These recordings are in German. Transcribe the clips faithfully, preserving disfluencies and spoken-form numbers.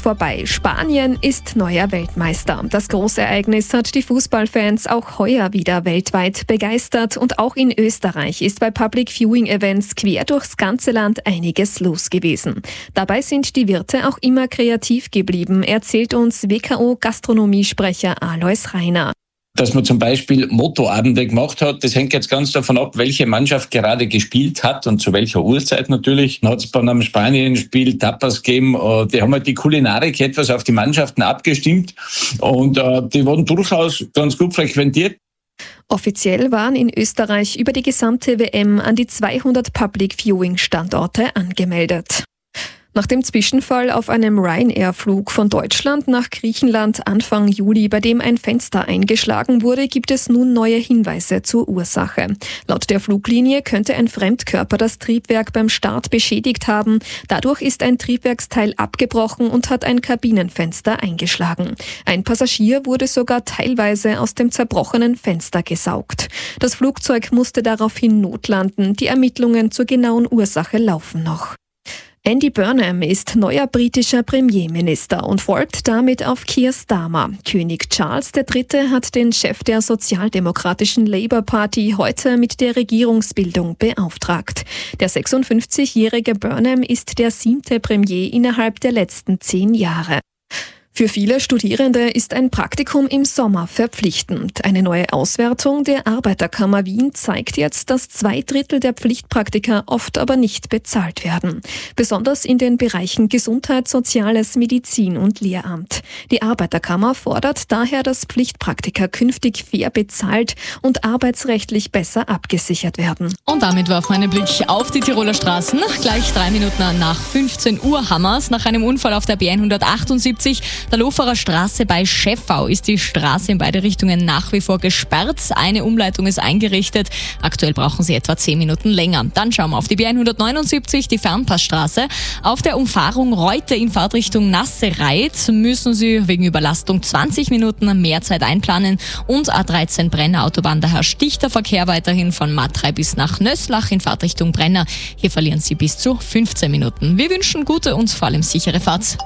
vorbei. Spanien ist neuer Weltmeister. Das Großereignis hat die Fußballfans auch heuer wieder weltweit begeistert. Und auch in Österreich ist bei Public Viewing Events quer durchs ganze Land einiges los gewesen. Dabei sind die Wirte auch immer kreativ geblieben, erzählt uns W K O-Gastronomiesprecher Alois Rainer. Dass man zum Beispiel Mottoabende gemacht hat, das hängt jetzt ganz davon ab, welche Mannschaft gerade gespielt hat und zu welcher Uhrzeit natürlich. Dann hat es bei einem Spanien-Spiel Tapas gegeben, die haben halt die Kulinarik etwas auf die Mannschaften abgestimmt und äh, die wurden durchaus ganz gut frequentiert. Offiziell waren in Österreich über die gesamte W M an die zweihundert Public-Viewing-Standorte angemeldet. Nach dem Zwischenfall auf einem Ryanair-Flug von Deutschland nach Griechenland Anfang Juli, bei dem ein Fenster eingeschlagen wurde, gibt es nun neue Hinweise zur Ursache. Laut der Fluglinie könnte ein Fremdkörper das Triebwerk beim Start beschädigt haben. Dadurch ist ein Triebwerksteil abgebrochen und hat ein Kabinenfenster eingeschlagen. Ein Passagier wurde sogar teilweise aus dem zerbrochenen Fenster gesaugt. Das Flugzeug musste daraufhin notlanden. Die Ermittlungen zur genauen Ursache laufen noch. Andy Burnham ist neuer britischer Premierminister und folgt damit auf Keir Starmer. König Charles der Dritte hat den Chef der sozialdemokratischen Labour Party heute mit der Regierungsbildung beauftragt. Der sechsundfünfzigjährige Burnham ist der siebte Premier innerhalb der letzten zehn Jahre. Für viele Studierende ist ein Praktikum im Sommer verpflichtend. Eine neue Auswertung der Arbeiterkammer Wien zeigt jetzt, dass zwei Drittel der Pflichtpraktika oft aber nicht bezahlt werden. Besonders in den Bereichen Gesundheit, Soziales, Medizin und Lehramt. Die Arbeiterkammer fordert daher, dass Pflichtpraktika künftig fair bezahlt und arbeitsrechtlich besser abgesichert werden. Und damit warf man einen Blick auf die Tiroler Straßen. Gleich drei Minuten nach fünfzehn Uhr Hammers. Nach einem Unfall auf der B hundertachtundsiebzig der Loferer Straße bei Scheffau ist die Straße in beide Richtungen nach wie vor gesperrt. Eine Umleitung ist eingerichtet. Aktuell brauchen Sie etwa zehn Minuten länger. Dann schauen wir auf die B hundertneunundsiebzig, die Fernpassstraße. Auf der Umfahrung Reute in Fahrtrichtung Nassereit müssen Sie wegen Überlastung zwanzig Minuten mehr Zeit einplanen. Und A dreizehn Brenner Autobahn, daher sticht der Verkehr weiterhin von Matrei bis nach Nösslach in Fahrtrichtung Brenner. Hier verlieren Sie bis zu fünfzehn Minuten. Wir wünschen gute und vor allem sichere Fahrt.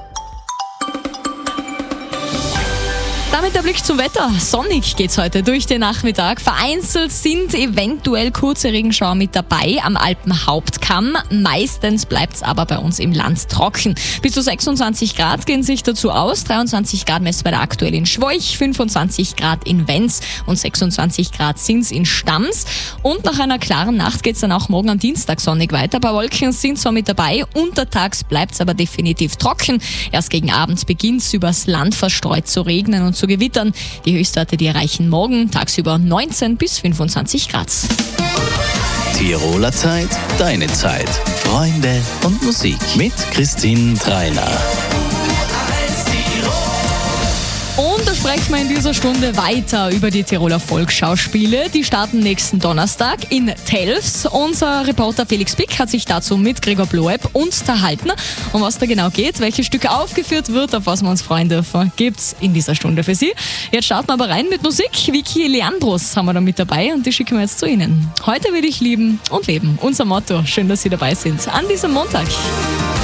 Damit der Blick zum Wetter. Sonnig geht's heute durch den Nachmittag. Vereinzelt sind eventuell kurze Regenschauer mit dabei am Alpenhauptkamm. Meistens bleibt's aber bei uns im Land trocken. Bis zu sechsundzwanzig Grad gehen sich dazu aus. dreiundzwanzig Grad messen wir da aktuell in Schwoich, fünfundzwanzig Grad in Wenz und sechsundzwanzig Grad sind's in Stams. Und nach einer klaren Nacht geht's dann auch morgen am Dienstag sonnig weiter. Ein paar Wolken sind zwar mit dabei, untertags bleibt's aber definitiv trocken. Erst gegen Abend beginnt's übers Land verstreut zu regnen und zu gewittern. Die Höchstwerte, die erreichen morgen tagsüber neunzehn bis fünfundzwanzig Grad. Tiroler Zeit, deine Zeit. Freunde und Musik mit Christine Treiner. Und da sprechen wir in dieser Stunde weiter über die Tiroler Volksschauspiele. Die starten nächsten Donnerstag in Telfs. Unser Reporter Felix Pick hat sich dazu mit Gregor Bloeb unterhalten. Um was da genau geht, welche Stücke aufgeführt wird, auf was wir uns freuen dürfen, gibt's in dieser Stunde für Sie. Jetzt starten wir aber rein mit Musik. Vicky Leandros haben wir da mit dabei und die schicken wir jetzt zu Ihnen. Heute will ich lieben und leben. Unser Motto. Schön, dass Sie dabei sind an diesem Montag.